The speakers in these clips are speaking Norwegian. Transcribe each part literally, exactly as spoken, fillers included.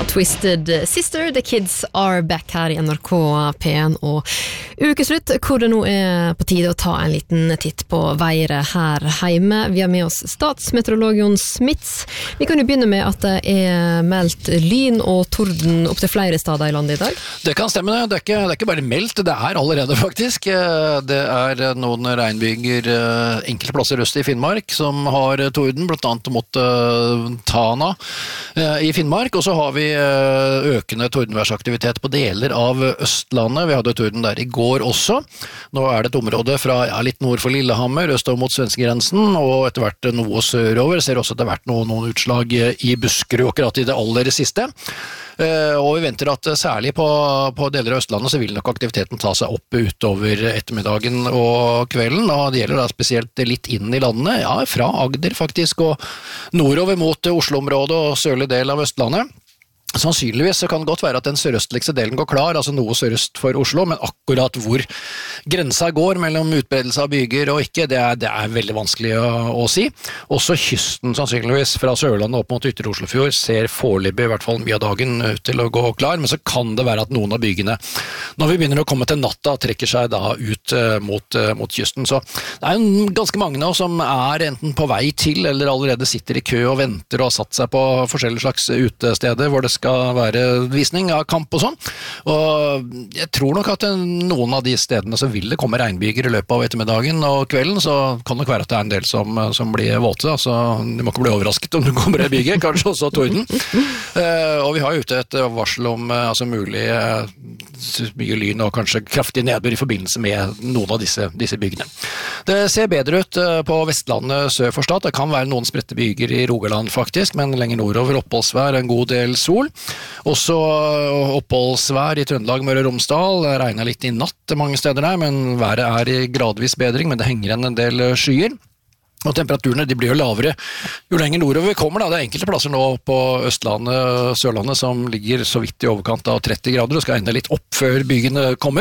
Twisted Sister, The Kids Are Back her i N R K P en og ukeslutt, hvor det nå er på tide å ta en liten titt på været her hjemme. Vi har med oss statsmeteorolog Jon Smits. Vi kan jo begynne med at det er meldt lyn og torden opp til flere steder i landet i dag. Det kan stemme, det er ikke, det er ikke bare meldt, det er allerede faktisk. Det er noen regnbyger enkelte plasser øst i Finnmark som har torden, blant annet mot Tana i Finnmark, og så har vi økende tordenværsaktivitet på deler av Østlandet. Vi hadde torden der i går også. Nå er det et område fra ja, litt nord for Lillehammer, østover mot svenskegrensen, og etter hvert noe sørover. Ser også etter hvert noen, noen utslag i Buskerud, akkurat i det aller siste. Og vi venter at særlig på, på deler av Østlandet så vil nok aktiviteten ta seg opp utover ettermiddagen og kvelden, og det gjelder da spesielt litt inn i landet, ja, fra Agder faktisk, og nordover mot Oslo-området og sørlig del av Østlandet. Sannsynligvis så kan det godt være at den sørøstligste delen går klar, altså noe sørøst for Oslo, men akkurat hvor grensa går mellom utbredelse av byger og ikke, det er, det er veldig vanskelig å, å si. Også kysten sannsynligvis fra Sørlandet opp mot Ytre Oslofjord ser foreløpig i hvert fall mye av dagen ut til å gå klar, men så kan det være at noen av bygene, når vi begynner å komme til natta, trekker seg da ut uh, mot, uh, mot kysten. Så det er jo ganske mange nå som er enten på vei til, eller allerede sitter i kø og venter og har satt seg på forskjellige slags utesteder hvor det skal være visning av kamp og sånn. Og jeg tror nok at noen av de stedene så vil det komme regnbyger i løpet av ettermiddagen og kvelden, så kan det nok være at det er en del som, som blir våte, altså du må ikke bli overrasket om det kommer en byge, kanskje også torden. Uh, og vi har ute et varsel om uh, altså mulig uh, mye lyn og kanskje kraftig nedbør i forbindelse med noen av disse, disse bygene. Det ser bedre ut uh, på Vestlandet sør for Stad. Det kan være noen spredte byger i Rogaland faktisk, men lenger nordover oppholdsvær, en god del sol. Også oppholdsvær i Trøndelag, Møre og Romsdal. Det regner litt i natt mange steder der, men været er i gradvis bedring, men det henger igjen en del skyer. Og temperaturene de blir jo lavere jo lenger nordover vi kommer. Da. Det er enkelte plasser nå på Østlandet, Sørlandet som ligger så vidt i overkant av tretti grader og skal enda litt opp før bygene kommer.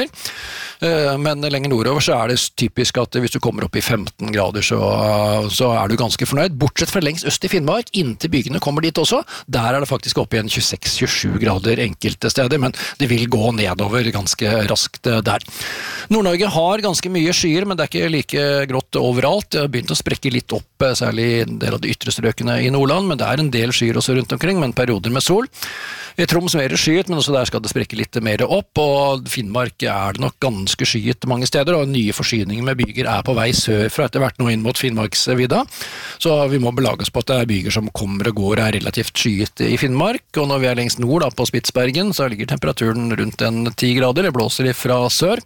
Men lenger nordover så er det typisk at hvis du kommer opp i femten grader så, så er du ganske fornøyd. Bortsett fra lengst øst i Finnmark, inntil bygene kommer dit også. Der er det faktisk opp igjen tjueseks til tjuesju grader enkelte steder, men det vil gå nedover ganske raskt der. Nord-Norge har ganske mye skyer, men det er ikke like grått overalt. Det har begynt å sprekke litt opp, særlig en del av de ytre strøkene i Nordland, men det er en del skyer også rundt omkring, men perioder med sol. I Troms mer skyet, men også der skal det sprekke litt mer opp, og Finnmark er det nok ganske skyet mange steder, og nye forsyninger med byger er på vei sør fra etter hvert nå inn mot Finnmarksvidda, så vi må belage oss på at det er byger som kommer og går er relativt skyet i Finnmark, og når vi er lengst nord da, på Spitsbergen, så ligger temperaturen rundt en ti grader, det blåser fra sør,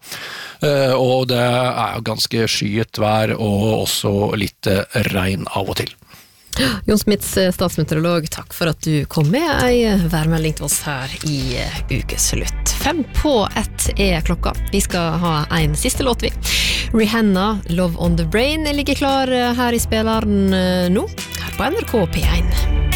og det er ganske skyet vær, og også litt regn av og til. Jon Smits, statsmeteorolog, takk for at du kom med en værmelding til oss her i ukeslutt. Fem på ett er klokka. Vi skal ha en siste låt vi. Rihanna, Love on the Brain, ligger klar her i spilleren nå, her på N R K P en.